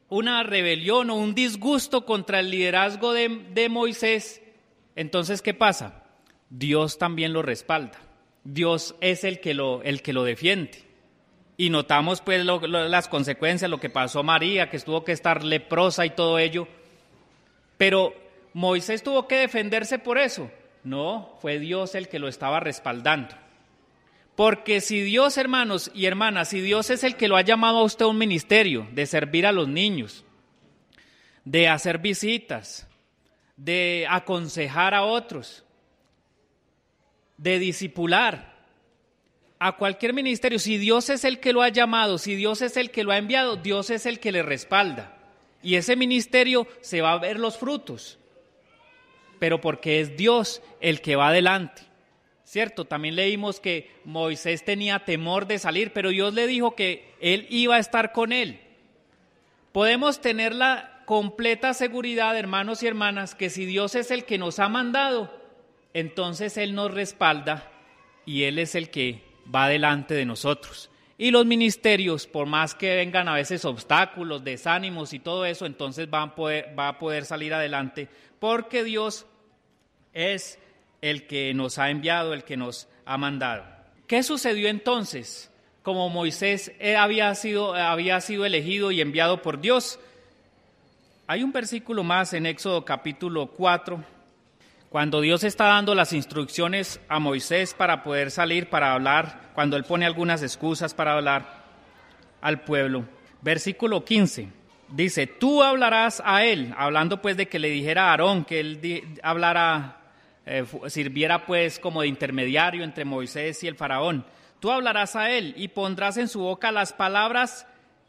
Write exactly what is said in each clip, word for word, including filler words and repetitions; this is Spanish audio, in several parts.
una rebelión o un disgusto contra el liderazgo de, de Moisés, entonces ¿qué pasa? Dios también lo respalda. Dios es el que lo, el que lo defiende. Y notamos pues lo, lo, las consecuencias, lo que pasó a María, que tuvo que estar leprosa y todo ello. Pero Moisés tuvo que defenderse por eso. No, fue Dios el que lo estaba respaldando. Porque si Dios, hermanos y hermanas, si Dios es el que lo ha llamado a usted a un ministerio, de servir a los niños, de hacer visitas, de aconsejar a otros, de discipular, a cualquier ministerio, si Dios es el que lo ha llamado, si Dios es el que lo ha enviado, Dios es el que le respalda. Y ese ministerio se va a ver los frutos, pero porque es Dios el que va adelante. ¿Cierto? También leímos que Moisés tenía temor de salir, pero Dios le dijo que él iba a estar con él. Podemos tener la completa seguridad, hermanos y hermanas, que si Dios es el que nos ha mandado, entonces Él nos respalda y Él es el que va delante de nosotros. Y los ministerios, por más que vengan a veces obstáculos, desánimos y todo eso, entonces van a poder, va a poder salir adelante, porque Dios es el que nos ha enviado, el que nos ha mandado. ¿Qué sucedió entonces? Como Moisés había sido, había sido elegido y enviado por Dios. Hay un versículo más en Éxodo capítulo cuatro, cuando Dios está dando las instrucciones a Moisés para poder salir, para hablar, cuando él pone algunas excusas para hablar al pueblo. Versículo quince, dice, tú hablarás a él, hablando pues de que le dijera a Aarón, que él di, hablara, eh, sirviera pues como de intermediario entre Moisés y el faraón. Tú hablarás a él y pondrás en su boca las palabras,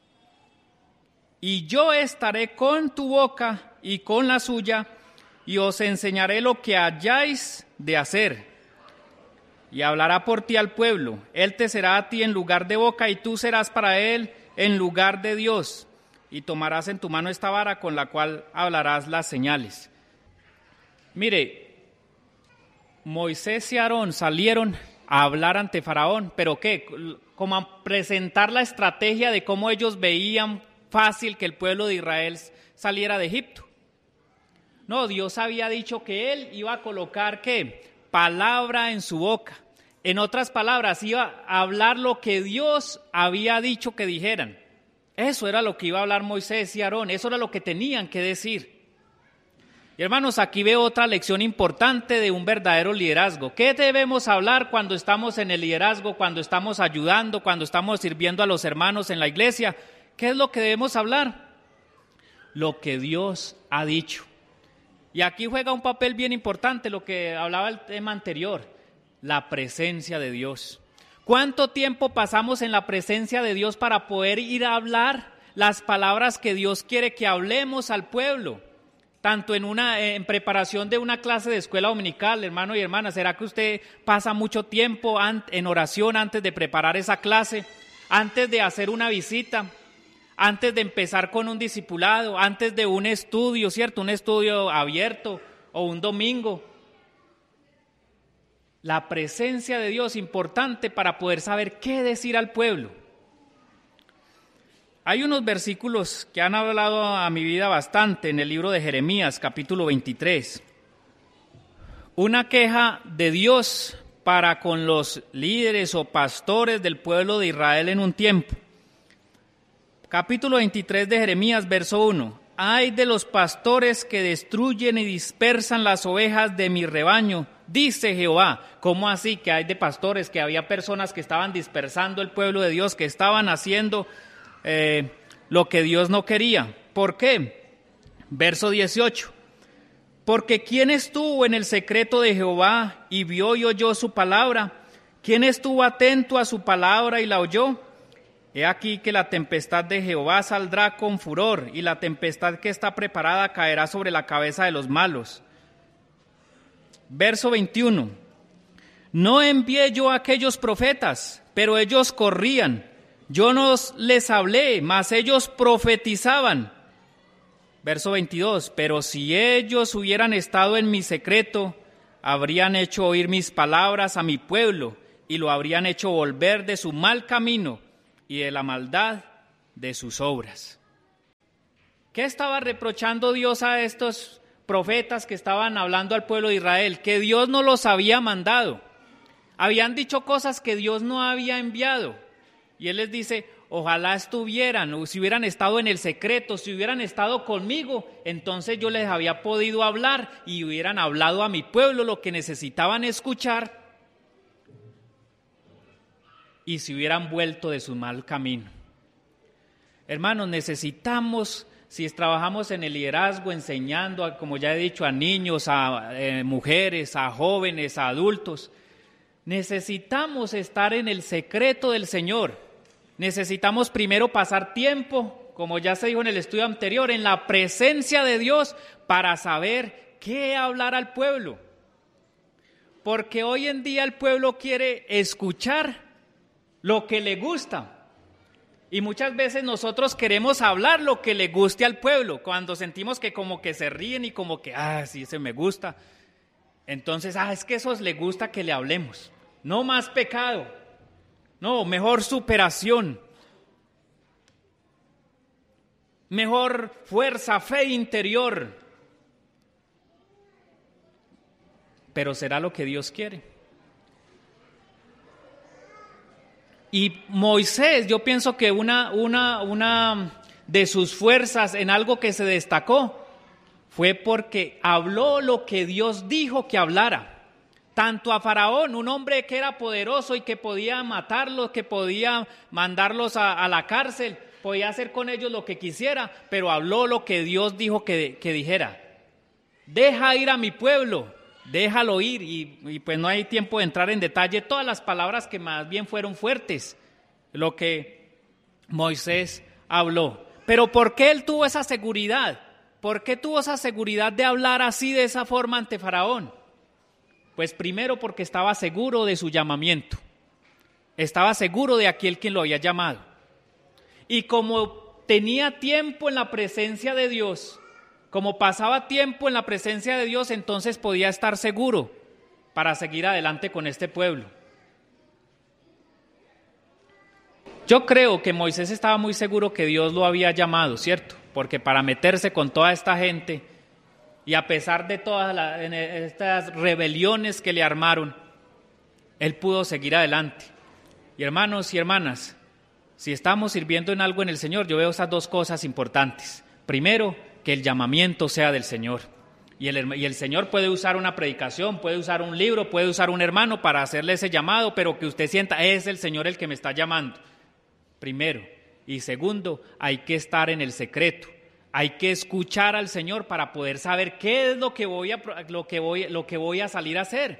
y yo estaré con tu boca y con la suya, y os enseñaré lo que hayáis de hacer. Y hablará por ti al pueblo. Él te será a ti en lugar de boca, y tú serás para él en lugar de Dios. Y tomarás en tu mano esta vara con la cual hablarás las señales. Mire, Moisés y Aarón salieron a hablar ante Faraón, pero ¿qué? Como a presentar la estrategia de cómo ellos veían fácil que el pueblo de Israel saliera de Egipto. No, Dios había dicho que Él iba a colocar, ¿qué? Palabra en su boca. En otras palabras, iba a hablar lo que Dios había dicho que dijeran. Eso era lo que iba a hablar Moisés y Aarón, eso era lo que tenían que decir. Y hermanos, aquí veo otra lección importante de un verdadero liderazgo. ¿Qué debemos hablar cuando estamos en el liderazgo, cuando estamos ayudando, cuando estamos sirviendo a los hermanos en la iglesia? ¿Qué es lo que debemos hablar? Lo que Dios ha dicho. Y aquí juega un papel bien importante lo que hablaba el tema anterior, la presencia de Dios. ¿Cuánto tiempo pasamos en la presencia de Dios para poder ir a hablar las palabras que Dios quiere que hablemos al pueblo? Tanto en una en preparación de una clase de escuela dominical, hermano y hermana, ¿será que usted pasa mucho tiempo en oración antes de preparar esa clase, antes de hacer una visita, antes de empezar con un discipulado, antes de un estudio, ¿cierto? Un estudio abierto o un domingo? La presencia de Dios es importante para poder saber qué decir al pueblo. Hay unos versículos que han hablado a mi vida bastante en el libro de Jeremías, capítulo veintitrés. Una queja de Dios para con los líderes o pastores del pueblo de Israel en un tiempo. Capítulo veintitrés de Jeremías, verso uno. Ay de los pastores que destruyen y dispersan las ovejas de mi rebaño, dice Jehová. ¿Cómo así que hay de pastores, que había personas que estaban dispersando el pueblo de Dios, que estaban haciendo eh, lo que Dios no quería? ¿Por qué? Verso dieciocho. Porque ¿quién estuvo en el secreto de Jehová y vio y oyó su palabra? ¿Quién estuvo atento a su palabra y la oyó? He aquí que la tempestad de Jehová saldrá con furor, y la tempestad que está preparada caerá sobre la cabeza de los malos. Verso veintiuno. No envié yo a aquellos profetas, pero ellos corrían. Yo no les hablé, mas ellos profetizaban. Verso veintidós. Pero si ellos hubieran estado en mi secreto, habrían hecho oír mis palabras a mi pueblo, y lo habrían hecho volver de su mal camino y de la maldad de sus obras. ¿Qué estaba reprochando Dios a estos profetas que estaban hablando al pueblo de Israel? Que Dios no los había mandado. Habían dicho cosas que Dios no había enviado. Y Él les dice, ojalá estuvieran, o si hubieran estado en el secreto, si hubieran estado conmigo, entonces yo les había podido hablar y hubieran hablado a mi pueblo lo que necesitaban escuchar y se hubieran vuelto de su mal camino. Hermanos, necesitamos, si trabajamos en el liderazgo, enseñando, a, como ya he dicho, a niños, a eh, mujeres, a jóvenes, a adultos, necesitamos estar en el secreto del Señor. Necesitamos primero pasar tiempo, como ya se dijo en el estudio anterior, en la presencia de Dios para saber qué hablar al pueblo. Porque hoy en día el pueblo quiere escuchar lo que le gusta. Y muchas veces nosotros queremos hablar lo que le guste al pueblo, cuando sentimos que como que se ríen y como que, ah, sí, ese me gusta. Entonces, ah, es que eso le gusta que le hablemos. No más pecado, no, mejor superación, mejor fuerza, fe interior. Pero será lo que Dios quiere. Y Moisés, yo pienso que una, una, una de sus fuerzas en algo que se destacó fue porque habló lo que Dios dijo que hablara. Tanto a Faraón, un hombre que era poderoso y que podía matarlos, que podía mandarlos a, a la cárcel, podía hacer con ellos lo que quisiera, pero habló lo que Dios dijo que, que dijera. Deja ir a mi pueblo, déjalo ir, y, y pues no hay tiempo de entrar en detalle todas las palabras que más bien fueron fuertes, lo que Moisés habló. Pero ¿por qué él tuvo esa seguridad? ¿Por qué tuvo esa seguridad de hablar así, de esa forma ante Faraón? Pues primero porque estaba seguro de su llamamiento, estaba seguro de aquel quien lo había llamado. Y como tenía tiempo en la presencia de Dios, como pasaba tiempo en la presencia de Dios, entonces podía estar seguro para seguir adelante con este pueblo. Yo creo que Moisés estaba muy seguro que Dios lo había llamado, ¿cierto? Porque para meterse con toda esta gente, y a pesar de todas la, estas rebeliones que le armaron, él pudo seguir adelante. Y hermanos y hermanas, si estamos sirviendo en algo en el Señor, yo veo esas dos cosas importantes. Primero, que el llamamiento sea del Señor. Y el, y el Señor puede usar una predicación, puede usar un libro, puede usar un hermano para hacerle ese llamado, pero que usted sienta, es el Señor el que me está llamando. Primero. Y segundo, hay que estar en el secreto. Hay que escuchar al Señor para poder saber qué es lo que voy a, lo que voy, lo que voy a salir a hacer.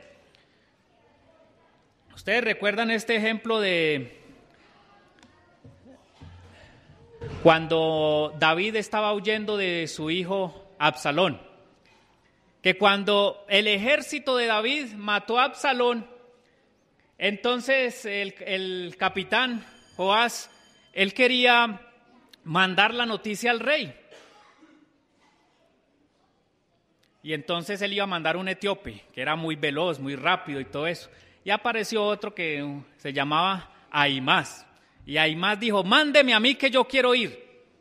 Ustedes recuerdan este ejemplo de cuando David estaba huyendo de su hijo Absalón, que cuando el ejército de David mató a Absalón, entonces el, el capitán Joás, él quería mandar la noticia al rey. Y entonces él iba a mandar un etíope, que era muy veloz, muy rápido y todo eso. Y apareció otro que se llamaba Ahimás. Y Ahimás dijo, mándeme a mí que yo quiero ir.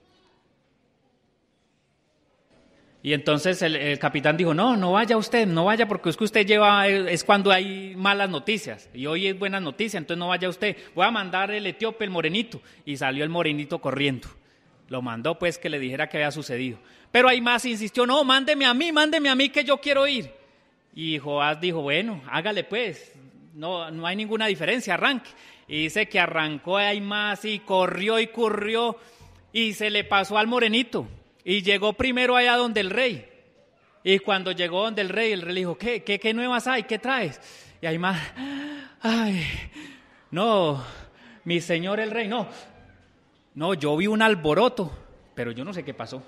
Y entonces el, el capitán dijo, no, no vaya usted, no vaya porque es que usted lleva, es cuando hay malas noticias. Y hoy es buena noticia, entonces no vaya usted. Voy a mandar el etíope, el morenito. Y salió el morenito corriendo. Lo mandó pues que le dijera qué había sucedido. Pero Ahimás insistió, no, mándeme a mí, mándeme a mí que yo quiero ir. Y Joás dijo, bueno, hágale pues, no, no hay ninguna diferencia, arranque. Y dice que arrancó Ahimás y corrió y corrió y se le pasó al morenito. Y llegó primero allá donde el rey. Y cuando llegó donde el rey, el rey le dijo, ¿qué, qué, qué nuevas hay? ¿Qué traes? Y Ahimás, ay, no, mi señor el rey, no. No, yo vi un alboroto, pero yo no sé qué pasó.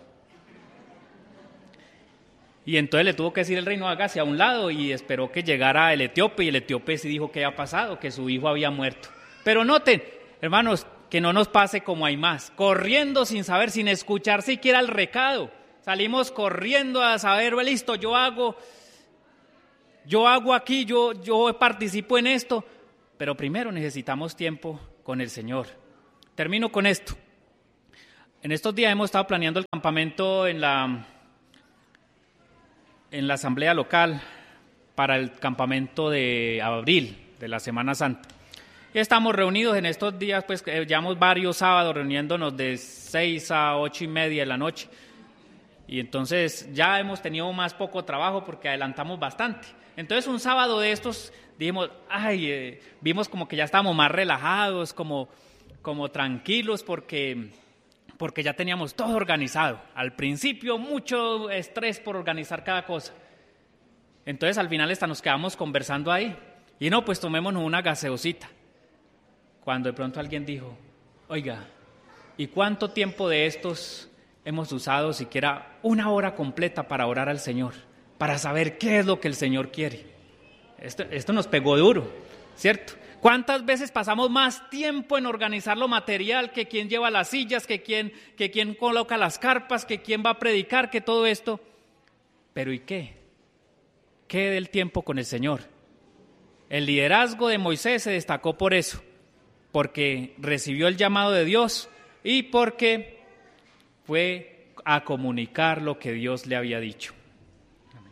Y entonces le tuvo que decir el rey, no, hágase a un lado, y esperó que llegara el etíope, y el etíope sí dijo que había pasado, que su hijo había muerto. Pero noten, hermanos, que no nos pase como Ahimás, corriendo sin saber, sin escuchar siquiera el recado. Salimos corriendo a saber, listo, yo hago, yo hago aquí, yo, yo participo en esto, pero primero necesitamos tiempo con el Señor. Termino con esto. En estos días hemos estado planeando el campamento en la, en la asamblea local para el campamento de abril, de la Semana Santa. Y estamos reunidos en estos días, pues llevamos varios sábados reuniéndonos de seis a ocho y media de la noche. Y entonces ya hemos tenido más poco trabajo porque adelantamos bastante. Entonces un sábado de estos dijimos, ay, eh, vimos como que ya estábamos más relajados, como, como tranquilos porque, porque ya teníamos todo organizado. Al principio mucho estrés por organizar cada cosa. Entonces al final hasta nos quedamos conversando ahí. Y no, pues tomémonos una gaseosita. Cuando de pronto alguien dijo, oiga, ¿y cuánto tiempo de estos hemos usado siquiera una hora completa para orar al Señor, para saber qué es lo que el Señor quiere? Esto, esto nos pegó duro, ¿cierto? ¿Cuántas veces pasamos más tiempo en organizar lo material, que quién lleva las sillas, que quién, que quién coloca las carpas, que quién va a predicar, que todo esto? Pero ¿y qué? ¿Qué del tiempo con el Señor? El liderazgo de Moisés se destacó por eso, porque recibió el llamado de Dios y porque fue a comunicar lo que Dios le había dicho. Amén.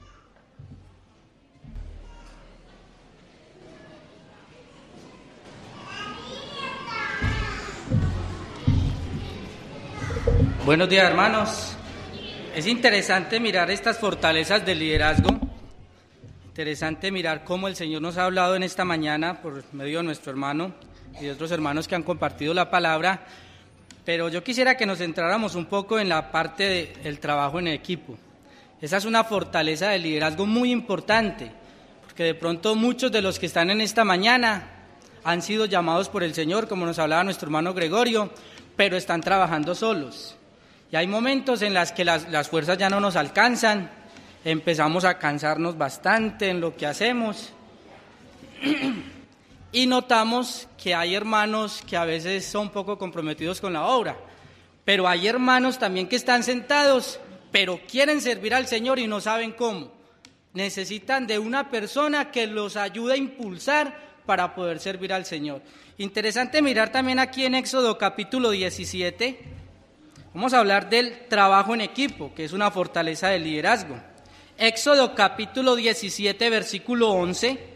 Buenos días, hermanos. Es interesante mirar estas fortalezas del liderazgo. Interesante mirar cómo el Señor nos ha hablado en esta mañana por medio de nuestro hermano y de otros hermanos que han compartido la palabra. Pero yo quisiera que nos centráramos un poco en la parte de, del trabajo en equipo. Esa es una fortaleza del liderazgo muy importante, porque de pronto muchos de los que están en esta mañana han sido llamados por el Señor, como nos hablaba nuestro hermano Gregorio, pero están trabajando solos. Y hay momentos en los que las, las fuerzas ya no nos alcanzan, empezamos a cansarnos bastante en lo que hacemos. Y notamos que hay hermanos que a veces son poco comprometidos con la obra, pero hay hermanos también que están sentados, pero quieren servir al Señor y no saben cómo. Necesitan de una persona que los ayude a impulsar para poder servir al Señor. Interesante mirar también aquí en Éxodo capítulo diecisiete, vamos a hablar del trabajo en equipo, que es una fortaleza del liderazgo. Éxodo capítulo diecisiete, versículo once.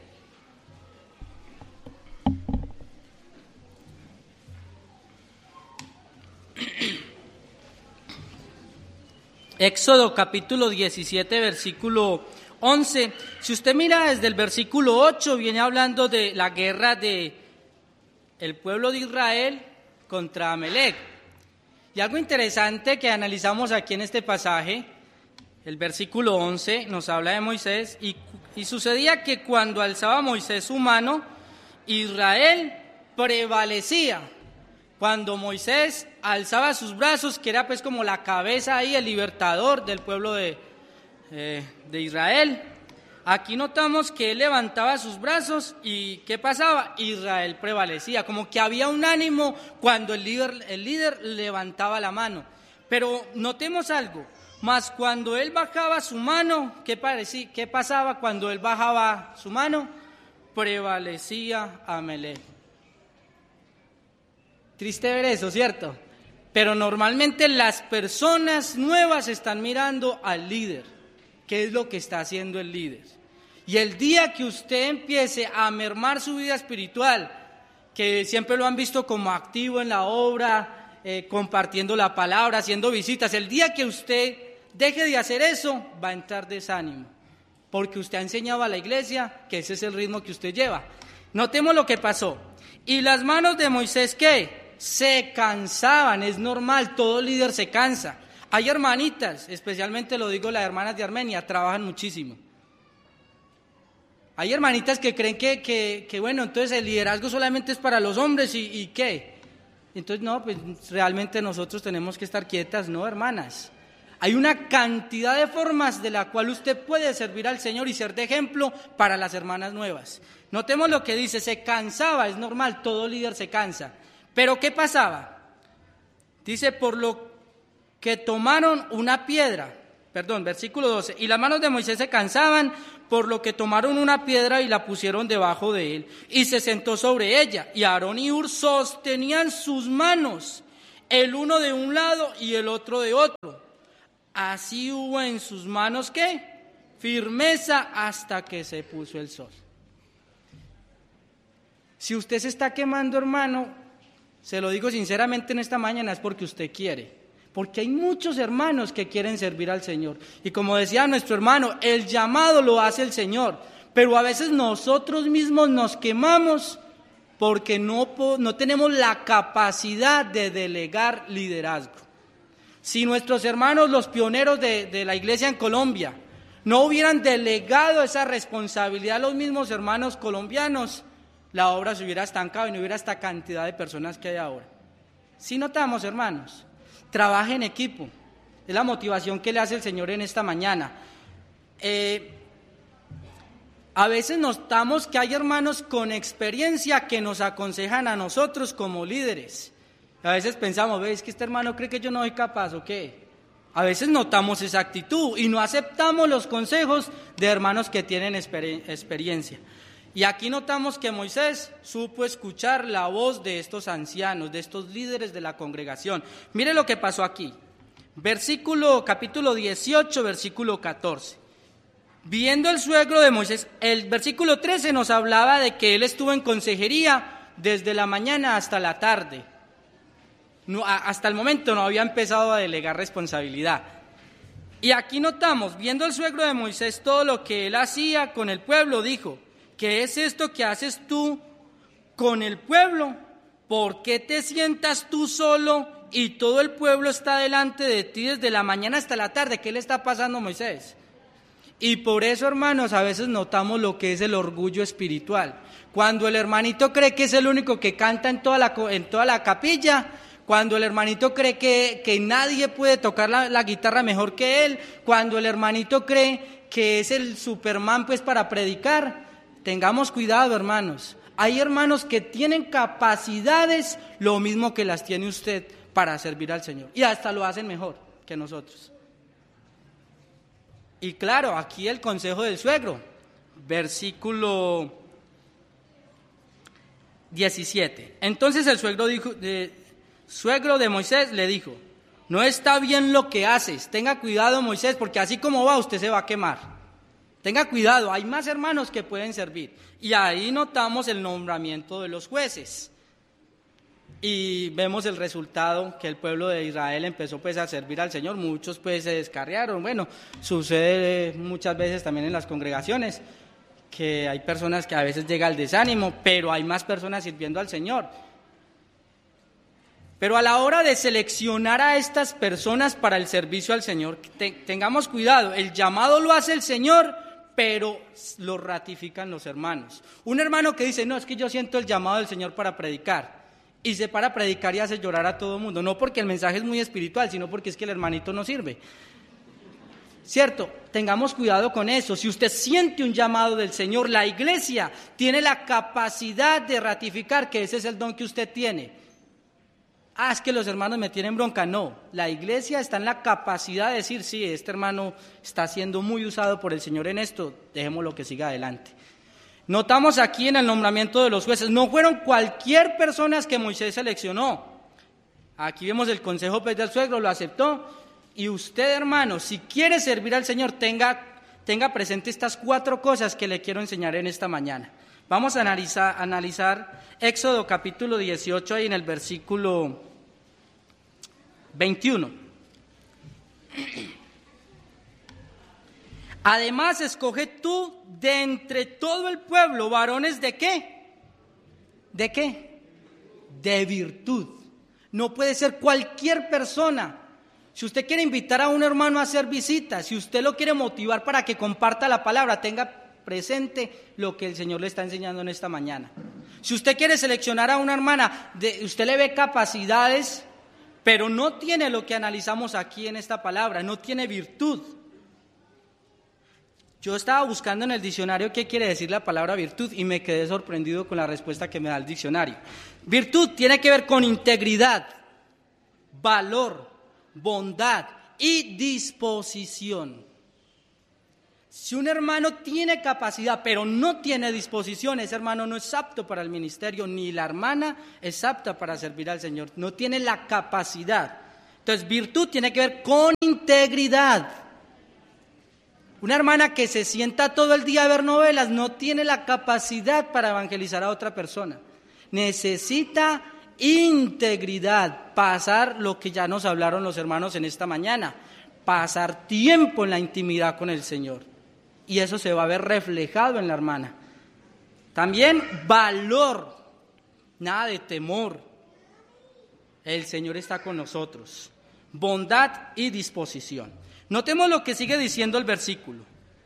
Éxodo capítulo diecisiete, versículo once. Si usted mira desde el versículo ocho, viene hablando de la guerra de el pueblo de Israel contra Amalec. Y algo interesante que analizamos aquí en este pasaje, el versículo once nos habla de Moisés, y, y sucedía que cuando alzaba Moisés su mano, Israel prevalecía. Cuando Moisés alzaba sus brazos, que era pues como la cabeza ahí, el libertador del pueblo de, eh, de Israel, aquí notamos que él levantaba sus brazos y ¿qué pasaba? Israel prevalecía, como que había un ánimo cuando el líder, el líder levantaba la mano. Pero notemos algo, más cuando él bajaba su mano, ¿qué, parecía, qué pasaba cuando él bajaba su mano? Prevalecía Amalec. Triste ver eso, ¿cierto? Pero normalmente las personas nuevas están mirando al líder. ¿Qué es lo que está haciendo el líder? Y el día que usted empiece a mermar su vida espiritual, que siempre lo han visto como activo en la obra, eh, compartiendo la palabra, haciendo visitas, el día que usted deje de hacer eso, va a entrar desánimo. Porque usted ha enseñado a la iglesia que ese es el ritmo que usted lleva. Notemos lo que pasó. ¿Y las manos de Moisés qué? Se cansaban, es normal, todo líder se cansa. Hay hermanitas, especialmente lo digo las hermanas de Armenia, trabajan muchísimo. Hay hermanitas que creen que, que, que bueno, entonces el liderazgo solamente es para los hombres y, y ¿qué? Entonces no, pues realmente nosotros tenemos que estar quietas, ¿no, hermanas? Hay una cantidad de formas de la cual usted puede servir al Señor y ser de ejemplo para las hermanas nuevas. Notemos lo que dice, se cansaba, es normal, todo líder se cansa. Pero ¿qué pasaba? Dice, por lo que tomaron una piedra, perdón, versículo doce, y las manos de Moisés se cansaban, por lo que tomaron una piedra y la pusieron debajo de él, y se sentó sobre ella, y Aarón y Hur sostenían sus manos, el uno de un lado y el otro de otro. Así hubo en sus manos, ¿qué? Firmeza hasta que se puso el sol. Si usted se está quemando, hermano, se lo digo sinceramente en esta mañana, es porque usted quiere. Porque hay muchos hermanos que quieren servir al Señor. Y como decía nuestro hermano, el llamado lo hace el Señor. Pero a veces nosotros mismos nos quemamos porque no, no tenemos la capacidad de delegar liderazgo. Si nuestros hermanos, los pioneros de, de la iglesia en Colombia, no hubieran delegado esa responsabilidad a los mismos hermanos colombianos, la obra se hubiera estancado y no hubiera esta cantidad de personas que hay ahora. Si notamos, hermanos, trabaje en equipo, es la motivación que le hace el Señor en esta mañana. Eh, a veces notamos que hay hermanos con experiencia que nos aconsejan a nosotros como líderes. A veces pensamos, ¿ves que este hermano cree que yo no soy capaz o qué? A veces notamos esa actitud y no aceptamos los consejos de hermanos que tienen exper- experiencia. Y aquí notamos que Moisés supo escuchar la voz de estos ancianos, de estos líderes de la congregación. Mire lo que pasó aquí. Versículo, capítulo dieciocho, versículo catorce. Viendo el suegro de Moisés, el versículo trece nos hablaba de que él estuvo en consejería desde la mañana hasta la tarde. No, hasta el momento no había empezado a delegar responsabilidad. Y aquí notamos, viendo el suegro de Moisés todo lo que él hacía con el pueblo, dijo: ¿qué es esto que haces tú con el pueblo? ¿Por qué te sientas tú solo y todo el pueblo está delante de ti desde la mañana hasta la tarde? ¿Qué le está pasando a Moisés? Y por eso, hermanos, a veces notamos lo que es el orgullo espiritual. Cuando el hermanito cree que es el único que canta en toda la, en toda la capilla, cuando el hermanito cree que, que nadie puede tocar la, la guitarra mejor que él, cuando el hermanito cree que es el Superman pues para predicar, tengamos cuidado, hermanos. Hay hermanos que tienen capacidades lo mismo que las tiene usted para servir al Señor. Y hasta lo hacen mejor que nosotros. Y claro, aquí el consejo del suegro. Versículo diecisiete. Entonces el suegro dijo, de, suegro de Moisés le dijo: no está bien lo que haces. Tenga cuidado, Moisés, porque así como va, usted se va a quemar. Tenga cuidado, hay más hermanos que pueden servir. Y ahí notamos el nombramiento de los jueces. Y vemos el resultado, que el pueblo de Israel empezó pues a servir al Señor. Muchos pues se descarriaron. Bueno, sucede muchas veces también en las congregaciones, que hay personas que a veces llega el desánimo, pero hay más personas sirviendo al Señor. Pero a la hora de seleccionar a estas personas para el servicio al Señor, te, tengamos cuidado, el llamado lo hace el Señor, pero lo ratifican los hermanos. Un hermano que dice: no, es que yo siento el llamado del Señor para predicar, y se para a predicar y hace llorar a todo el mundo, no porque el mensaje es muy espiritual, sino porque es que el hermanito no sirve. ¿Cierto? Tengamos cuidado con eso. Si usted siente un llamado del Señor, la iglesia tiene la capacidad de ratificar que ese es el don que usted tiene. Ah, es que los hermanos me tienen bronca. No, la iglesia está en la capacidad de decir: sí, este hermano está siendo muy usado por el Señor en esto, dejémoslo que siga adelante. Notamos aquí en el nombramiento de los jueces, no fueron cualquier persona que Moisés seleccionó. Aquí vemos el consejo pues, del suegro, lo aceptó. Y usted, hermano, si quiere servir al Señor, tenga, tenga presente estas cuatro cosas que le quiero enseñar en esta mañana. Vamos a analizar, analizar Éxodo capítulo dieciocho, ahí en el versículo veintiuno. Además, escoge tú de entre todo el pueblo varones de qué, de qué, de virtud. No puede ser cualquier persona. Si usted quiere invitar a un hermano a hacer visitas, si usted lo quiere motivar para que comparta la palabra, tenga presente lo que el Señor le está enseñando en esta mañana. Si usted quiere seleccionar a una hermana, de, usted le ve capacidades, pero no tiene lo que analizamos aquí en esta palabra, no tiene virtud. Yo estaba buscando en el diccionario qué quiere decir la palabra virtud y me quedé sorprendido con la respuesta que me da el diccionario. Virtud tiene que ver con integridad, valor, bondad y disposición. Si un hermano tiene capacidad, pero no tiene disposición, ese hermano no es apto para el ministerio, ni la hermana es apta para servir al Señor. No tiene la capacidad. Entonces, virtud tiene que ver con integridad. Una hermana que se sienta todo el día a ver novelas no tiene la capacidad para evangelizar a otra persona. Necesita integridad, pasar lo que ya nos hablaron los hermanos en esta mañana, pasar tiempo en la intimidad con el Señor. Y eso se va a ver reflejado en la hermana. También valor, nada de temor. El Señor está con nosotros. Bondad y disposición. Notemos lo que sigue diciendo el versículo.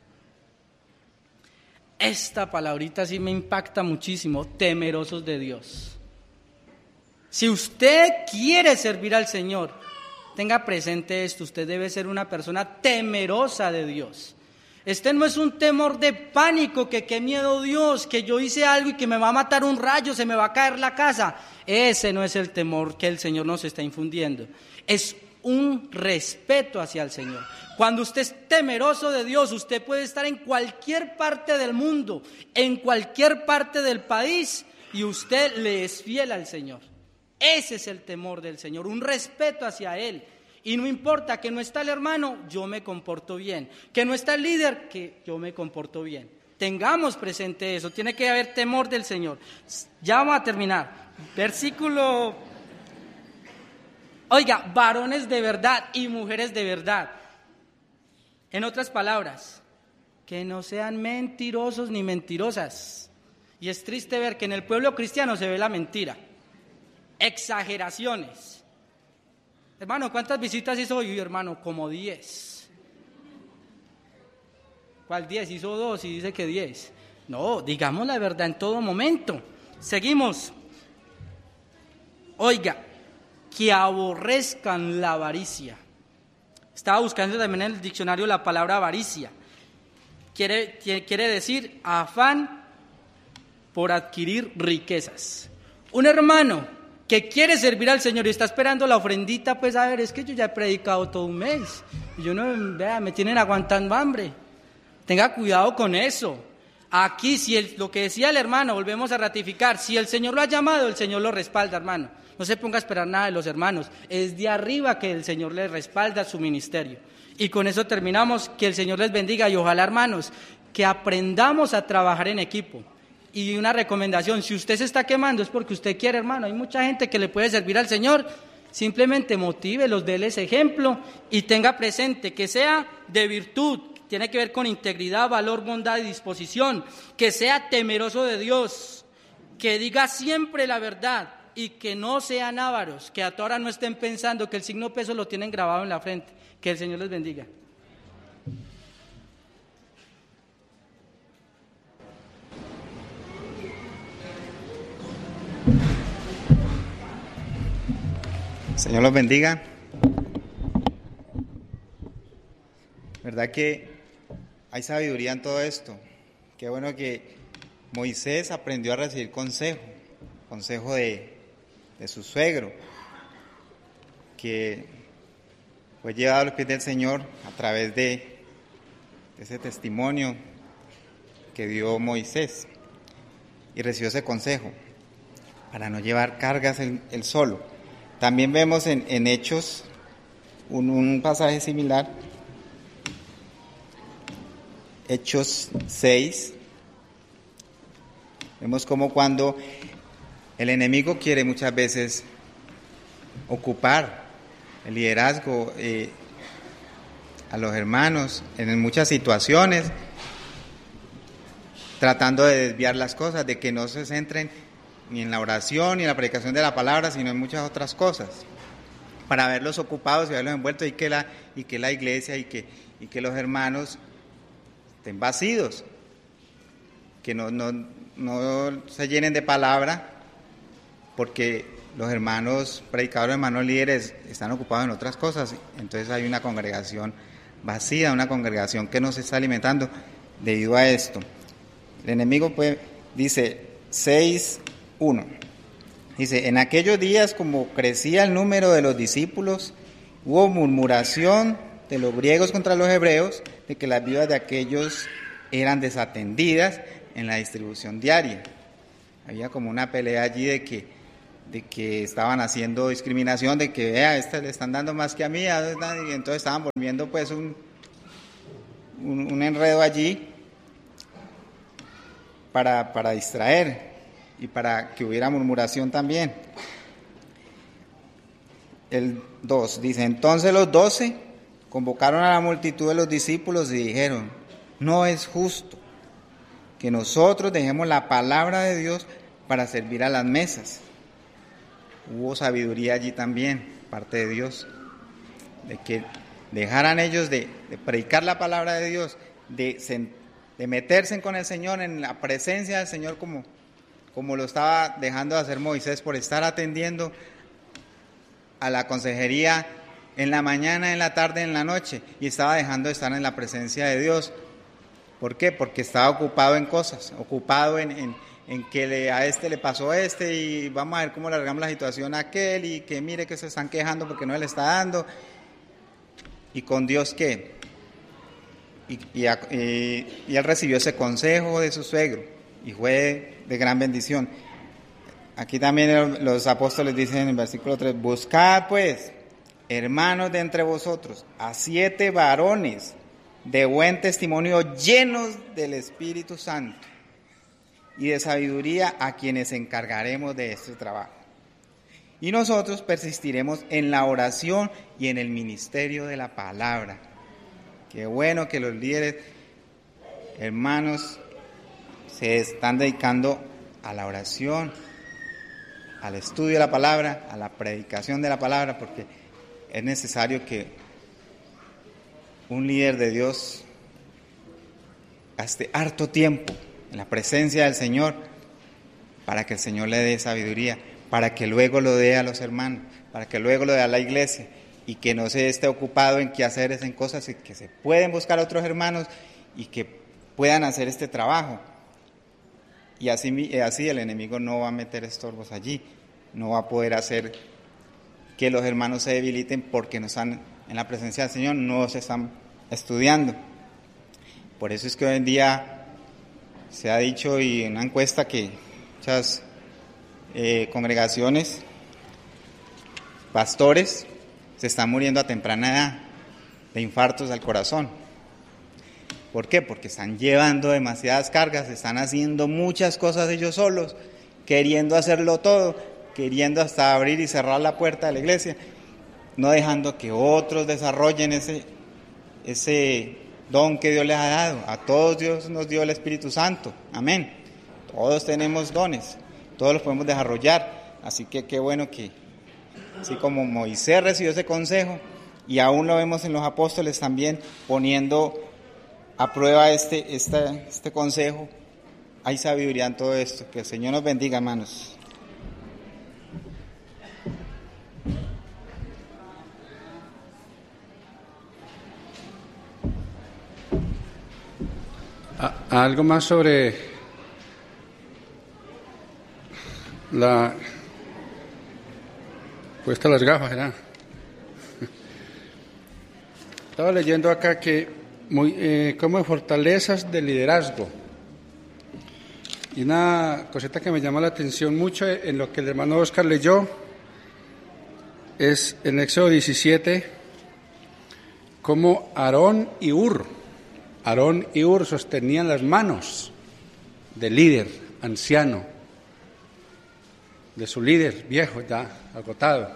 Esta palabrita sí me impacta muchísimo, temerosos de Dios. Si usted quiere servir al Señor, tenga presente esto, usted debe ser una persona temerosa de Dios. Este no es un temor de pánico, que qué miedo Dios, que yo hice algo y que me va a matar un rayo, se me va a caer la casa. Ese no es el temor que el Señor nos está infundiendo. Es un respeto hacia el Señor. Cuando usted es temeroso de Dios, usted puede estar en cualquier parte del mundo, en cualquier parte del país, y usted le es fiel al Señor. Ese es el temor del Señor, un respeto hacia Él. Y no importa que no está el hermano, yo me comporto bien. Que no está el líder, que yo me comporto bien. Tengamos presente eso, tiene que haber temor del Señor. Ya vamos a terminar. Versículo... Oiga, varones de verdad y mujeres de verdad. En otras palabras, que no sean mentirosos ni mentirosas. Y es triste ver que en el pueblo cristiano se ve la mentira. Exageraciones. Hermano, ¿cuántas visitas hizo hoy, hermano? Como diez. ¿Cuál diez? Hizo dos y dice que diez. No, digamos la verdad en todo momento. Seguimos. Oiga, que aborrezcan la avaricia. Estaba buscando también en el diccionario la palabra avaricia. Quiere, quiere decir afán por adquirir riquezas. Un hermano que quiere servir al Señor y está esperando la ofrendita, pues a ver, es que yo ya he predicado todo un mes, y yo no, vea, me tienen aguantando hambre. Tenga cuidado con eso. Aquí, si el, lo que decía el hermano, volvemos a ratificar, si el Señor lo ha llamado, el Señor lo respalda, hermano. No se ponga a esperar nada de los hermanos, es de arriba que el Señor les respalda su ministerio. Y con eso terminamos, que el Señor les bendiga, y ojalá, hermanos, que aprendamos a trabajar en equipo. Y una recomendación, si usted se está quemando es porque usted quiere, hermano. Hay mucha gente que le puede servir al Señor. Simplemente motívelos, déles ejemplo y tenga presente que sea de virtud, tiene que ver con integridad, valor, bondad y disposición. Que sea temeroso de Dios, que diga siempre la verdad y que no sean ávaros, que a toda hora no estén pensando que el signo peso lo tienen grabado en la frente. Que el Señor les bendiga. Señor los bendiga. ¿Verdad que hay sabiduría en todo esto? Qué bueno que Moisés aprendió a recibir consejo, consejo de, de su suegro, que fue llevado a los pies del Señor a través de, de ese testimonio que dio Moisés, y recibió ese consejo para no llevar cargas él, él solo. También vemos en, en Hechos un, un pasaje similar, Hechos seis, vemos como cuando el enemigo quiere muchas veces ocupar el liderazgo eh, a los hermanos en muchas situaciones, tratando de desviar las cosas, de que no se centren ni en la oración, ni en la predicación de la palabra, sino en muchas otras cosas, para verlos ocupados y verlos envueltos, y que la, y que la iglesia y que, y que los hermanos estén vacíos, que no, no, no se llenen de palabra, porque los hermanos predicadores, hermanos líderes, están ocupados en otras cosas. Entonces hay una congregación vacía, una congregación que no se está alimentando debido a esto. El enemigo pues dice seis uno, dice: en aquellos días, como crecía el número de los discípulos, hubo murmuración de los griegos contra los hebreos, de que las viudas de aquellos eran desatendidas en la distribución diaria. Había como una pelea allí de que, de que estaban haciendo discriminación, de que vea, a este le están dando más que a mí, y entonces estaban volviendo pues un, un, un enredo allí para, para distraer y para que hubiera murmuración también. El dos dice, entonces los doce convocaron a la multitud de los discípulos y dijeron, no es justo que nosotros dejemos la palabra de Dios para servir a las mesas. Hubo sabiduría allí también, parte de Dios, de que dejaran ellos de, de predicar la palabra de Dios, de, de meterse con el Señor, en la presencia del Señor, como, como lo estaba dejando de hacer Moisés, por estar atendiendo a la consejería en la mañana, en la tarde, en la noche, y estaba dejando de estar en la presencia de Dios. ¿Por qué? Porque estaba ocupado en cosas, ocupado en, en, en que le, a este le pasó este, y vamos a ver cómo le largamos la situación a aquel, y que mire que se están quejando porque no le está dando. ¿Y con Dios qué? Y, y, y, y él recibió ese consejo de su suegro, y fue de gran bendición. Aquí también los apóstoles dicen en el versículo tres, buscad pues, hermanos de entre vosotros, a siete varones de buen testimonio, llenos del Espíritu Santo y de sabiduría, a quienes encargaremos de este trabajo. Y nosotros persistiremos en la oración y en el ministerio de la palabra. Qué bueno que los líderes, hermanos, se están dedicando a la oración, al estudio de la palabra, a la predicación de la palabra, porque es necesario que un líder de Dios gaste harto tiempo en la presencia del Señor para que el Señor le dé sabiduría, para que luego lo dé a los hermanos, para que luego lo dé a la iglesia, y que no se esté ocupado en quehaceres, en cosas, y que se pueden buscar otros hermanos y que puedan hacer este trabajo. Y así, así el enemigo no va a meter estorbos allí, no va a poder hacer que los hermanos se debiliten porque no están en la presencia del Señor, no se están estudiando. Por eso es que hoy en día se ha dicho, y en una encuesta, que muchas eh, congregaciones, pastores, se están muriendo a temprana edad de infartos al corazón. ¿Por qué? Porque están llevando demasiadas cargas, están haciendo muchas cosas ellos solos, queriendo hacerlo todo, queriendo hasta abrir y cerrar la puerta de la iglesia, no dejando que otros desarrollen ese, ese don que Dios les ha dado. A todos Dios nos dio el Espíritu Santo, amén. Todos tenemos dones, todos los podemos desarrollar, así que qué bueno que, así como Moisés recibió ese consejo, y aún lo vemos en los apóstoles también poniendo a prueba este, este, este consejo, hay sabiduría en todo esto. Que el Señor nos bendiga, hermanos. Algo más sobre la puesta las gafas, ¿verdad? Estaba leyendo acá que muy, eh, como fortalezas de liderazgo, y una cosita que me llama la atención mucho en lo que el hermano Oscar leyó es en Éxodo diecisiete, como Aarón y Hur Aarón y Hur sostenían las manos del líder anciano, de su líder viejo ya agotado.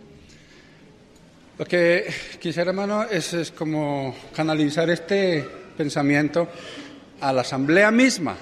Lo que quisiera, hermano, es, es como canalizar este pensamiento a la asamblea misma.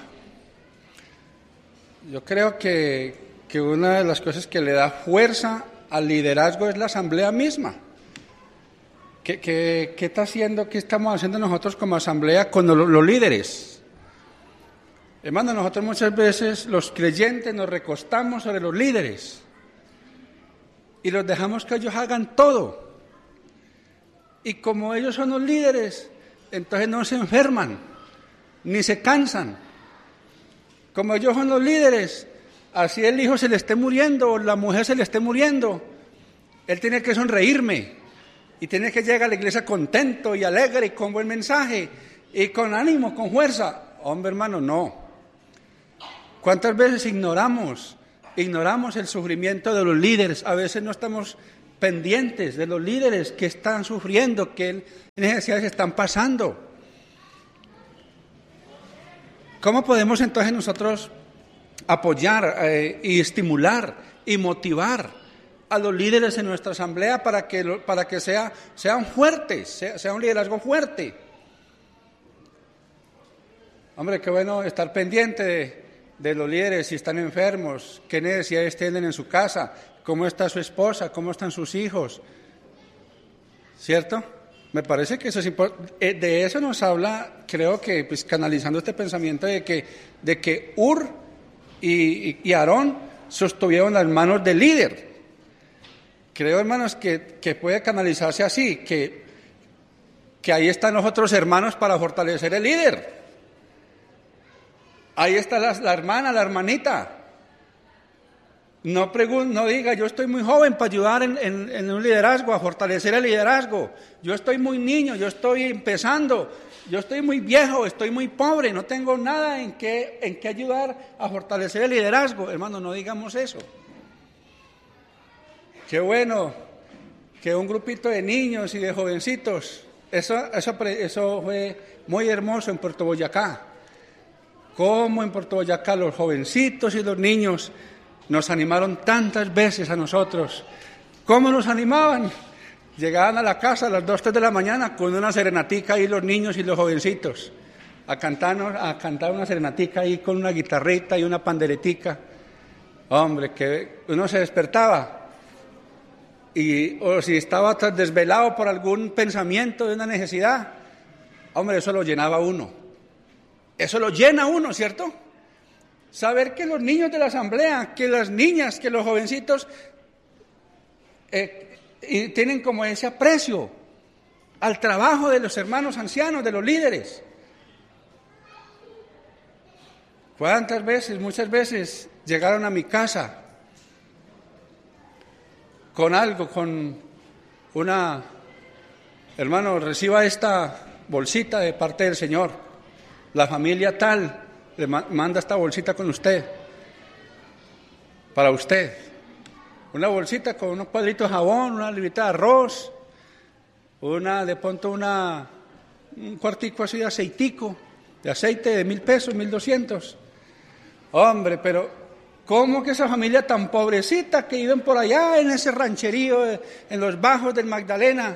Yo creo que, que una de las cosas que le da fuerza al liderazgo es la asamblea misma. ¿Qué, qué, qué está haciendo, qué estamos haciendo nosotros como asamblea con los, los líderes? Hermano, nosotros muchas veces, los creyentes, nos recostamos sobre los líderes y los dejamos que ellos hagan todo. Y como ellos son los líderes, entonces no se enferman, ni se cansan. Como ellos son los líderes, así el hijo se le esté muriendo o la mujer se le esté muriendo, él tiene que sonreírme, y tiene que llegar a la iglesia contento y alegre y con buen mensaje y con ánimo, con fuerza. Hombre, hermano, no. ¿Cuántas veces ignoramos, ignoramos el sufrimiento de los líderes? A veces no estamos pendientes de los líderes que están sufriendo, que necesidades están pasando. ¿Cómo podemos entonces nosotros apoyar eh, y estimular y motivar a los líderes en nuestra asamblea para que, lo, para que sea, sean fuertes, sea, sea un liderazgo fuerte? Hombre, qué bueno estar pendiente de, de los líderes si están enfermos, qué necesidades tienen en su casa, cómo está su esposa, cómo están sus hijos, ¿cierto? Me parece que eso es importante. De eso nos habla, creo que, pues, canalizando este pensamiento de que, de que Ur y, y Aarón sostuvieron las manos del líder. Creo, hermanos, que, que puede canalizarse así, que, que ahí están los otros hermanos para fortalecer el líder. Ahí está la, la hermana, la hermanita. No, pregun- no diga, yo estoy muy joven para ayudar en, en, en un liderazgo, a fortalecer el liderazgo. Yo estoy muy niño, yo estoy empezando, yo estoy muy viejo, estoy muy pobre, no tengo nada en qué, en qué ayudar a fortalecer el liderazgo. Hermano, no digamos eso. Qué bueno que un grupito de niños y de jovencitos, eso, eso, eso fue muy hermoso en Puerto Boyacá. Cómo en Puerto Boyacá los jovencitos y los niños nos animaron tantas veces a nosotros. ¿Cómo nos animaban? Llegaban a la casa a las dos, tres de la mañana con una serenatica ahí los niños y los jovencitos, a cantarnos, a cantar una serenatica ahí con una guitarrita y una panderetica. Hombre, que uno se despertaba y o si estaba desvelado por algún pensamiento de una necesidad, hombre, eso lo llenaba uno. Eso lo llena uno, ¿cierto? Saber que los niños de la asamblea, que las niñas, que los jovencitos eh, y tienen como ese aprecio al trabajo de los hermanos ancianos, de los líderes. ¿Cuántas veces, muchas veces, llegaron a mi casa con algo, con una, hermano, reciba esta bolsita de parte del Señor? La familia tal le manda esta bolsita con usted, para usted. Una bolsita con unos cuadritos de jabón, una librita de arroz, una, de pronto una, un cuartico así de aceitico, de aceite de mil pesos, mil doscientos. Hombre, pero ¿cómo que esa familia tan pobrecita que viven por allá en ese rancherío, en los bajos del Magdalena,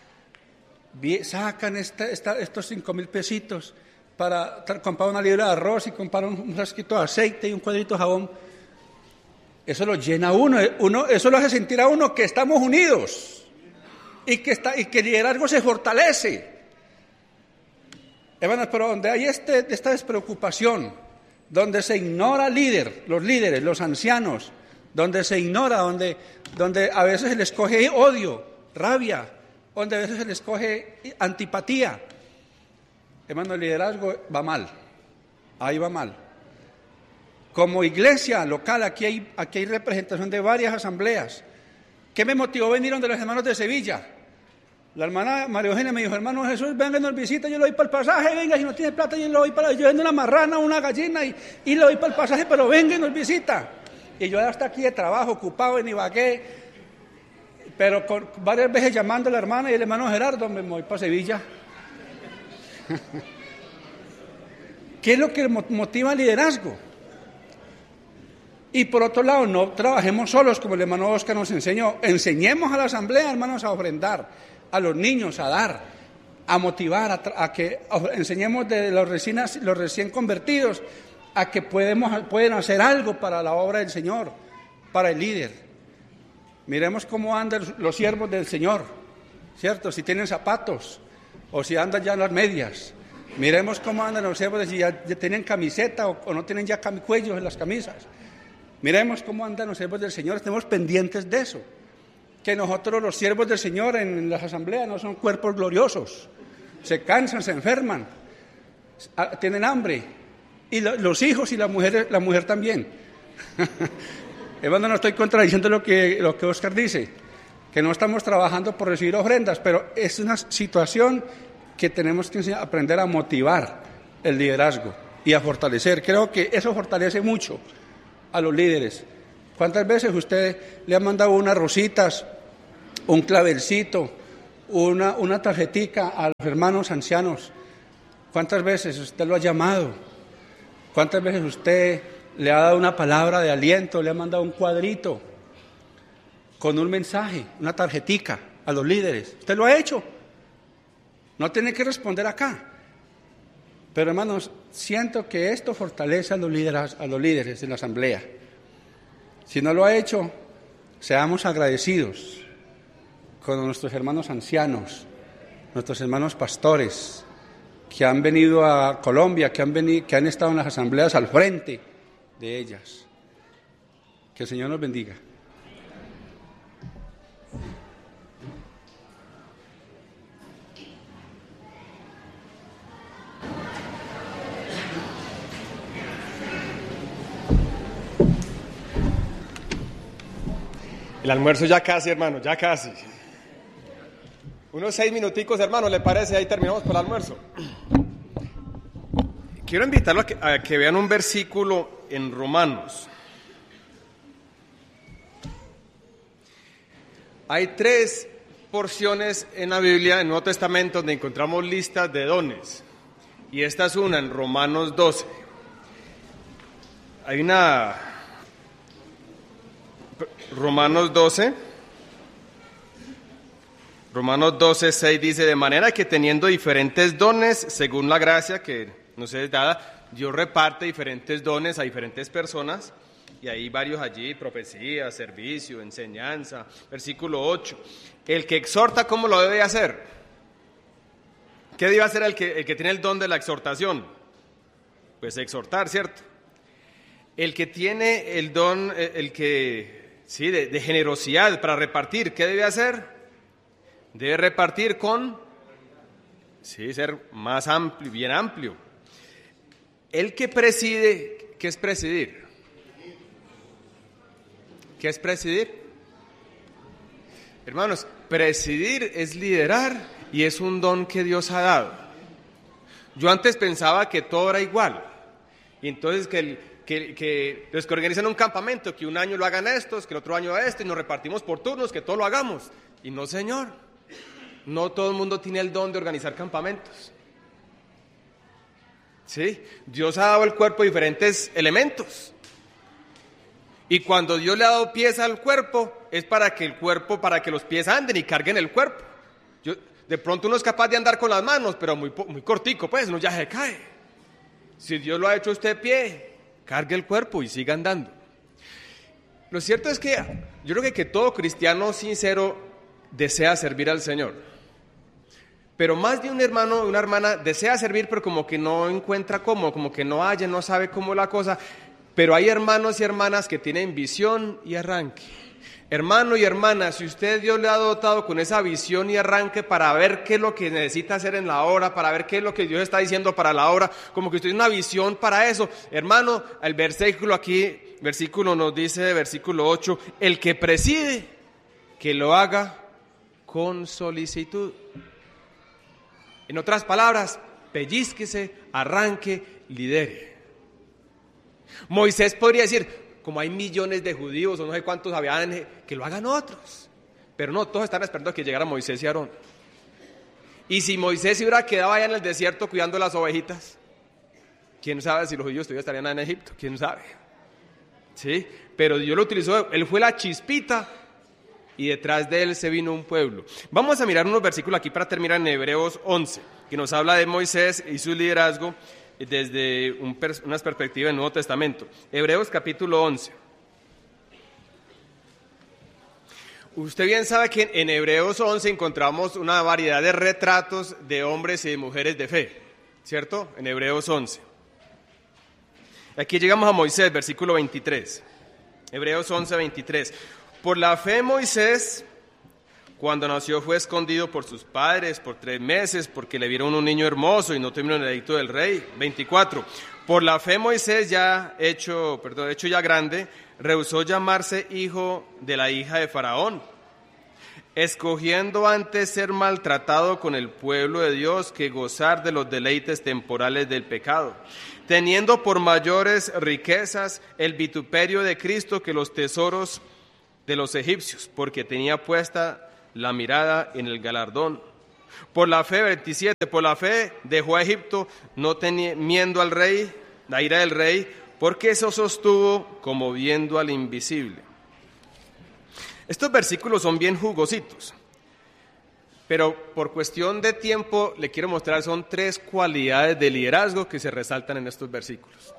sacan esta, esta, estos cinco mil pesitos para comprar una libra de arroz y comprar un, un frasquito de aceite y un cuadrito de jabón? Eso lo llena a uno, uno, eso lo hace sentir a uno que estamos unidos y que, está, y que el liderazgo se fortalece. Hermanos, pero donde hay este, esta despreocupación, donde se ignora al líder, los líderes, los ancianos, donde se ignora, donde, donde a veces se les coge odio, rabia, donde a veces se les coge antipatía, hermano, el liderazgo va mal, ahí va mal. Como iglesia local, aquí hay, aquí hay representación de varias asambleas. ¿Qué me motivó a venir donde los hermanos de Sevilla? La hermana María Eugenia me dijo, hermano Jesús, venga, nos visita, yo le doy para el pasaje, venga, si no tiene plata, yo le doy para, yo vendo una marrana, una gallina y, y le doy para el pasaje, pero venga y nos visita. Y yo hasta aquí de trabajo, ocupado en Ibagué, pero con, varias veces llamando a la hermana y el hermano Gerardo, me voy para Sevilla. ¿Qué es lo que motiva el liderazgo? Y por otro lado, no trabajemos solos, como el hermano Oscar nos enseñó. Enseñemos a la asamblea, hermanos, a ofrendar, a los niños a dar, a motivar, a, a que a, enseñemos de los recién, los recién convertidos a que podemos, pueden hacer algo para la obra del Señor, para el líder. Miremos cómo andan los siervos del Señor, ¿cierto? Si tienen zapatos o si andan ya en las medias. Miremos cómo andan los siervos, si ya, ya tienen camiseta o, o no tienen ya cam, cuellos en las camisas. Miremos cómo andan los siervos del Señor, estemos pendientes de eso. Que nosotros, los siervos del Señor en las asambleas, no son cuerpos gloriosos. Se cansan, se enferman, tienen hambre. Y lo, los hijos y la mujer, la mujer también. Hermano, no estoy contradiciendo lo que, lo que Oscar dice. que no estamos trabajando por recibir ofrendas, pero es una situación que tenemos que aprender a motivar el liderazgo y a fortalecer. Creo que eso fortalece mucho a los líderes. ¿Cuántas veces usted le ha mandado unas rositas, un clavelcito, una, una tarjetica a los hermanos ancianos? ¿Cuántas veces usted lo ha llamado? ¿Cuántas veces usted le ha dado una palabra de aliento, le ha mandado un cuadrito con un mensaje, una tarjetica a los líderes? ¿Usted lo ha hecho? No tiene que responder acá. Pero hermanos, siento que esto fortalece a los líderes, a los líderes de la asamblea. Si no lo ha hecho, seamos agradecidos con nuestros hermanos ancianos, nuestros hermanos pastores, que han venido a Colombia, que han venido, que han estado en las asambleas al frente de ellas. Que el Señor nos bendiga. El almuerzo ya casi, hermano, ya casi. Unos seis minuticos, hermano, ¿le parece? Ahí terminamos por el almuerzo. Quiero invitarlo a que, a que vean un versículo en Romanos. Hay tres porciones en la Biblia, en el Nuevo Testamento, donde encontramos listas de dones. Y esta es una, en Romanos doce. Hay una... Romanos doce, Romanos doce, seis dice, de manera que teniendo diferentes dones, según la gracia que nos es dada, Dios reparte diferentes dones a diferentes personas, y hay varios allí, profecía, servicio, enseñanza. Versículo ocho, el que exhorta, ¿cómo lo debe hacer? ¿Qué debe hacer el que, el que tiene el don de la exhortación? Pues exhortar, ¿cierto? El que tiene el don, el que... Sí, de, de generosidad para repartir, ¿qué debe hacer? Debe repartir con, sí, ser más amplio, bien amplio. El que preside, ¿qué es presidir? ¿Qué es presidir? Hermanos, presidir es liderar y es un don que Dios ha dado. Yo antes pensaba que todo era igual, y entonces que el Que, que los que organizan un campamento, que un año lo hagan estos, que el otro año a este, y nos repartimos por turnos, que todo lo hagamos. Y no, señor, no todo el mundo tiene el don de organizar campamentos. ¿Sí? Dios ha dado al cuerpo diferentes elementos. Y cuando Dios le ha dado pies al cuerpo, es para que el cuerpo, para que los pies anden y carguen el cuerpo. Yo, de pronto uno es capaz de andar con las manos, pero muy, muy cortico, pues, uno ya se cae. Si Dios lo ha hecho a usted pie, cargue el cuerpo y siga andando. Lo cierto es que yo creo que, que todo cristiano sincero desea servir al Señor. Pero más de un hermano o una hermana desea servir, pero como que no encuentra cómo, como que no haya, no sabe cómo es la cosa. Pero hay hermanos y hermanas que tienen visión y arranque. Hermano y hermana, si usted Dios le ha dotado con esa visión y arranque para ver qué es lo que necesita hacer en la obra, para ver qué es lo que Dios está diciendo para la obra, como que usted tiene una visión para eso, hermano, el versículo aquí, versículo nos dice, versículo ocho, el que preside, que lo haga con solicitud. En otras palabras, pellízquese, arranque, lidere. Moisés podría decir, como hay millones de judíos o no sé cuántos habían, que lo hagan otros. Pero no, todos están esperando a que llegara Moisés y Aarón. Y si Moisés se hubiera quedado allá en el desierto cuidando las ovejitas, quién sabe si los judíos todavía estarían en Egipto, quién sabe. ¿Sí? Pero Dios lo utilizó, él fue la chispita y detrás de él se vino un pueblo. Vamos a mirar unos versículos aquí para terminar en Hebreos once, que nos habla de Moisés y su liderazgo desde un pers- unas perspectivas del Nuevo Testamento. Hebreos capítulo once. Usted bien sabe que en Hebreos once encontramos una variedad de retratos de hombres y de mujeres de fe, ¿cierto? En Hebreos once. Aquí llegamos a Moisés, versículo veintitrés. Hebreos once, veintitrés. Por la fe Moisés, cuando nació, fue escondido por sus padres por tres meses, porque le vieron un niño hermoso y no temieron el edicto del rey. veinticuatro. Por la fe Moisés, ya hecho, perdón, hecho ya grande, rehusó llamarse hijo de la hija de Faraón, escogiendo antes ser maltratado con el pueblo de Dios que gozar de los deleites temporales del pecado, teniendo por mayores riquezas el vituperio de Cristo que los tesoros de los egipcios, porque tenía puesta la mirada en el galardón. Por la fe, veintisiete, por la fe dejó a Egipto, no temiendo al rey, la ira del rey, porque eso sostuvo como viendo al invisible. Estos versículos son bien jugositos, pero por cuestión de tiempo le quiero mostrar, son tres cualidades de liderazgo que se resaltan en estos versículos.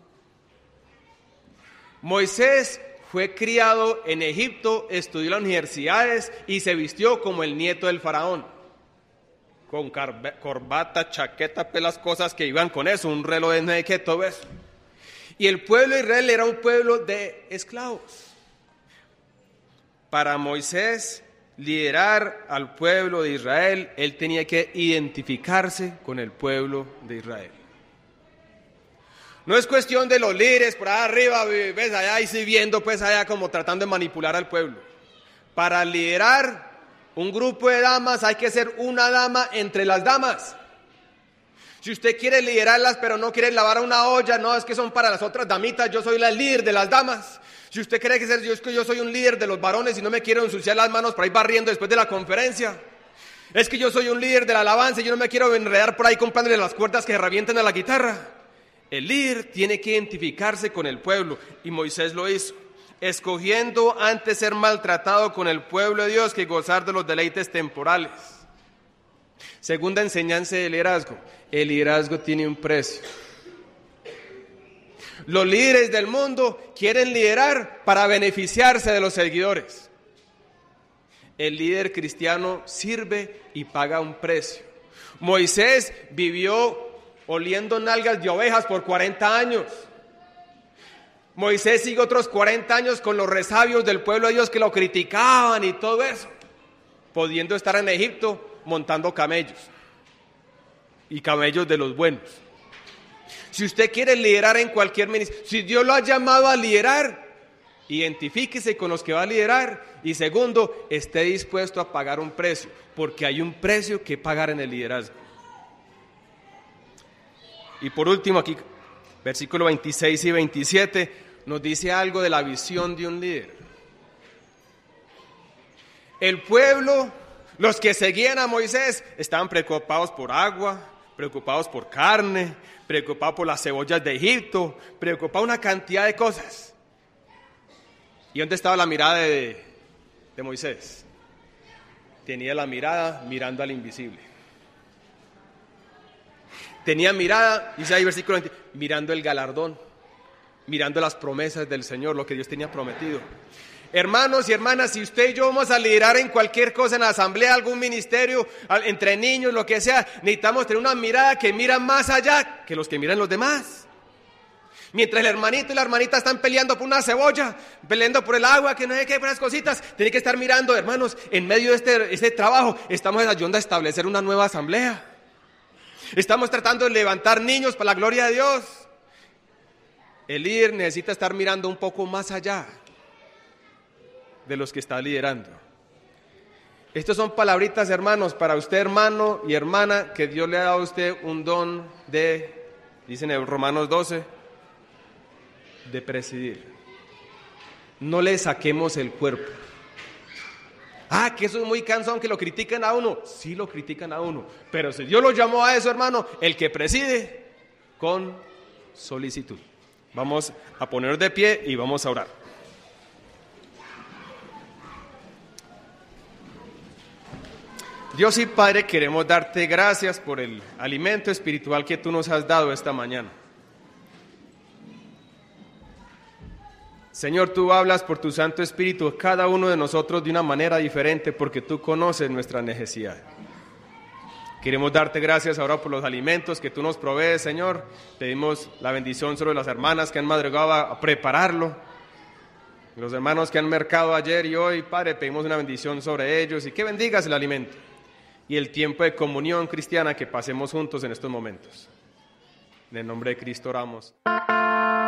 Moisés fue criado en Egipto, estudió en las universidades y se vistió como el nieto del faraón, con corbata, chaqueta, pues las cosas que iban con eso, un reloj de no sé qué, todo eso. Y el pueblo de Israel era un pueblo de esclavos. Para Moisés liderar al pueblo de Israel, él tenía que identificarse con el pueblo de Israel. No es cuestión de los líderes por allá arriba, ves allá y sí viendo pues allá como tratando de manipular al pueblo. Para liderar un grupo de damas hay que ser una dama entre las damas. Si usted quiere liderarlas pero no quiere lavar una olla, no, es que son para las otras damitas, yo soy la líder de las damas. Si usted cree que ser, yo, es que yo soy un líder de los varones y no me quiero ensuciar las manos por ahí barriendo después de la conferencia. Es que yo soy un líder de la alabanza y yo no me quiero enredar por ahí comprándole las cuerdas que revienten a la guitarra. El líder tiene que identificarse con el pueblo y Moisés lo hizo, escogiendo antes ser maltratado con el pueblo de Dios que gozar de los deleites temporales. Segunda enseñanza del liderazgo, el liderazgo tiene un precio. Los líderes del mundo quieren liderar para beneficiarse de los seguidores. El líder cristiano sirve y paga un precio. Moisés vivió oliendo nalgas de ovejas por cuarenta años. Moisés sigue otros cuarenta años con los resabios del pueblo de Dios que lo criticaban y todo eso, pudiendo estar en Egipto montando camellos, y camellos de los buenos. Si usted quiere liderar en cualquier ministerio, si Dios lo ha llamado a liderar, identifíquese con los que va a liderar, y segundo, esté dispuesto a pagar un precio, porque hay un precio que pagar en el liderazgo. Y por último aquí, versículo veintiséis y veintisiete, nos dice algo de la visión de un líder. El pueblo, los que seguían a Moisés, estaban preocupados por agua, preocupados por carne, preocupados por las cebollas de Egipto, preocupados por una cantidad de cosas. ¿Y dónde estaba la mirada de, de Moisés? Tenía la mirada mirando al invisible. Tenía mirada, dice ahí versículo veinte, mirando el galardón, mirando las promesas del Señor, lo que Dios tenía prometido. Hermanos y hermanas, si usted y yo vamos a liderar en cualquier cosa, en la asamblea, algún ministerio, entre niños, lo que sea, necesitamos tener una mirada que mira más allá que los que miran los demás. Mientras el hermanito y la hermanita están peleando por una cebolla, peleando por el agua, que no sé qué, por esas cositas, tiene que estar mirando, hermanos, en medio de este, este trabajo, estamos ayudando a establecer una nueva asamblea. Estamos tratando de levantar niños para la gloria de Dios. El líder necesita estar mirando un poco más allá de los que está liderando. Estas son palabritas, hermanos, para usted, hermano y hermana, que Dios le ha dado a usted un don de, dicen en Romanos doce, de presidir. No le saquemos el cuerpo. Ah, que eso es muy cansón, que lo critican a uno. Sí lo critican a uno, pero si Dios lo llamó a eso, hermano, el que preside con solicitud. Vamos a ponernos de pie y vamos a orar. Dios y Padre, queremos darte gracias por el alimento espiritual que tú nos has dado esta mañana. Señor, tú hablas por tu Santo Espíritu a cada uno de nosotros de una manera diferente porque tú conoces nuestra necesidad. Queremos darte gracias ahora por los alimentos que tú nos provees, Señor. Pedimos la bendición sobre las hermanas que han madrugado a prepararlo. Los hermanos que han mercado ayer y hoy, Padre, pedimos una bendición sobre ellos y que bendigas el alimento y el tiempo de comunión cristiana que pasemos juntos en estos momentos. En el nombre de Cristo oramos.